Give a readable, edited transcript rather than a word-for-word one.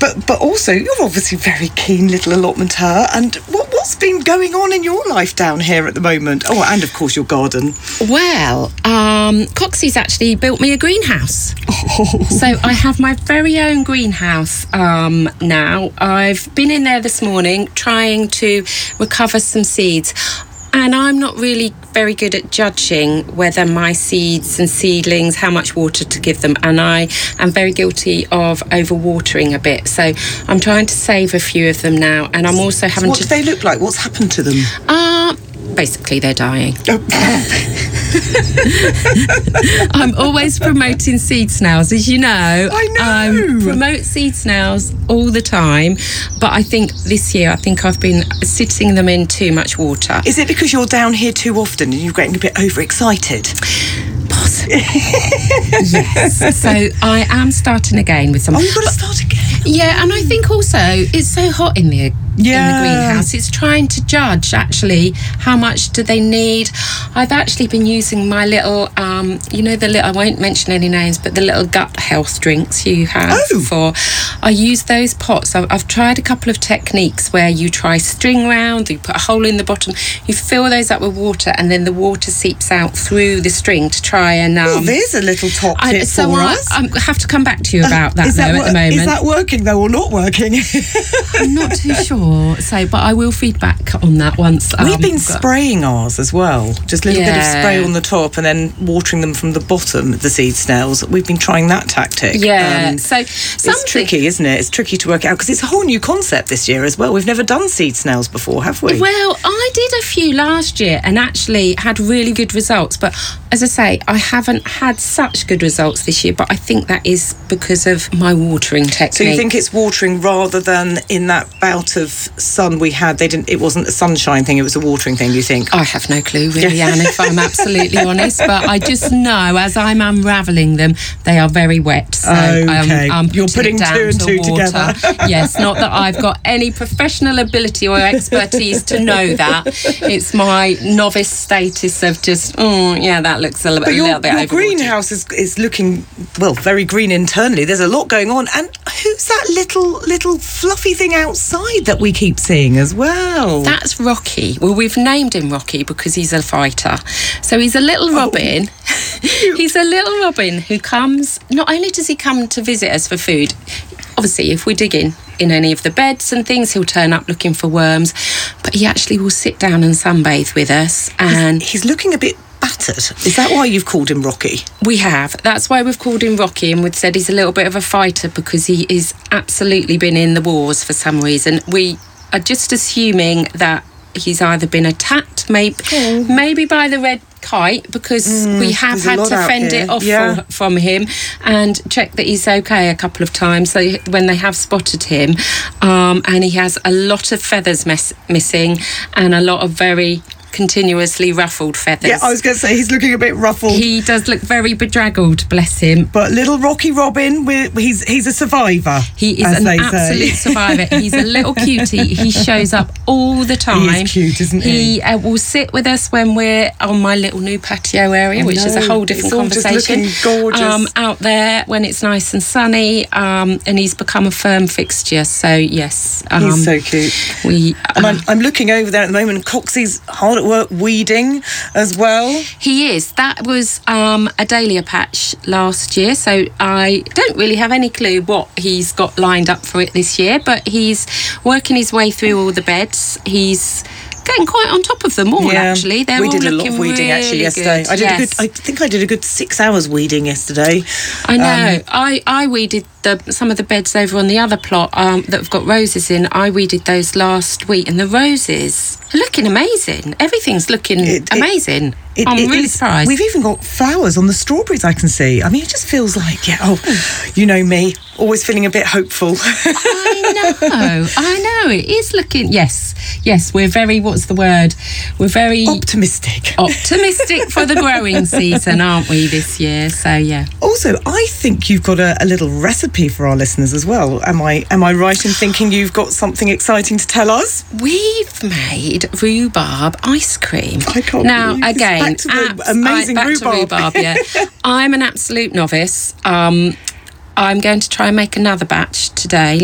But also, you're obviously very keen little allotmenter. And what's been going on in your life down here at the moment? Oh, and of course your garden. Well, Coxie's actually built me a greenhouse. So I have my very own greenhouse now. I've been in there this morning trying to recover some seeds. And I'm not really very good at judging whether my seeds and seedlings, how much water to give them. And I am very guilty of overwatering a bit. So I'm trying to save a few of them now. And I'm also having What do they look like? What's happened to them? Basically, they're dying. I'm always promoting seed snails, as you know. I know. I promote seed snails all the time, but I think this year, I've been sitting them in too much water. Is it because you're down here too often and you're getting a bit overexcited? Possibly. Yes. So I am starting again with some. Oh, you've got to start again. Yeah, and I think also it's so hot in the greenhouse. It's trying to judge actually how much do they need. I've actually been using my little, I won't mention any names, but the little gut health drinks you have I use those pots. I've tried a couple of techniques where you try string round, you put a hole in the bottom, you fill those up with water, and then the water seeps out through the string to try and. There's a little top tip for us. I have to come back to you about that at the moment. Is that working though, or not working? I'm not too sure. So, but I will feedback on that once. We've been spraying ours as well. Just a little bit of spray on the top and then watering them from the bottom, the seed snails. We've been trying that tactic. Yeah. It's tricky, isn't it? It's tricky to work out because it's a whole new concept this year as well. We've never done seed snails before, have we? Well, I did a few last year and actually had really good results. But as I say, I haven't had such good results this year. But I think that is because of my watering technique. So you think it's watering rather than in that bout of sun we had? It wasn't a sunshine thing, it was a watering thing, you think? I have no clue really, Anne, if I'm absolutely honest, but I just know as I'm unravelling them they are very wet, so I'm You're putting it down two and to two water. together. Yes, not that I've got any professional ability or expertise to know that. It's my novice status of just that looks a little bit your overwatered. greenhouse is looking very green internally. There's a lot going on. And who's that little fluffy thing outside that we keep seeing as well? That's Rocky. Well, we've named him Rocky because he's a fighter. So he's a little robin. He's a little robin who comes, not only does he come to visit us for food, obviously if we dig in any of the beds and things, he'll turn up looking for worms, but he actually will sit down and sunbathe with us. And he's looking a bit battered. Is that why you've called him Rocky? We have. That's why we've called him Rocky, and we've said he's a little bit of a fighter because he is absolutely been in the wars for some reason. We are just assuming that he's either been attacked, maybe by the red kite, because we have had to fend it off from him and check that he's okay a couple of times. So when they have spotted him, and he has a lot of feathers missing and a lot of very continuously ruffled feathers. Yeah, I was going to say he's looking a bit ruffled. He does look very bedraggled, bless him. But little Rocky Robin, he's a survivor. He is an absolute survivor. He's a little cutie. He shows up all the time. He is cute, isn't he? He will sit with us when we're on my little new patio area, which is a whole different conversation. Just looking gorgeous. Out there when it's nice and sunny, and he's become a firm fixture. So yes, he's so cute. I'm looking over there at the moment. Coxie's hard at work weeding as well. He is. That was a dahlia patch last year, so I don't really have any clue what he's got lined up for it this year, but he's working his way through all the beds. He's getting quite on top of them all, actually. We did a lot of weeding actually yesterday. I think I did a good 6 hours weeding yesterday. I know. I weeded some of the beds over on the other plot that have got roses in. I weeded those last week, and the roses are looking amazing. Everything's looking amazing. I'm really surprised. We've even got flowers on the strawberries, I can see. I mean, it just feels like, you know me, always feeling a bit hopeful. I know. It is looking, yes, we're very, what's the word? We're very... Optimistic. Optimistic for the growing season, aren't we, this year? So, yeah. Also, I think you've got a little recipe for our listeners as well. Am I right in thinking you've got something exciting to tell us? We've made rhubarb ice cream. I can't believe again, back to the amazing rhubarb. Yeah. I'm an absolute novice. I'm going to try and make another batch today.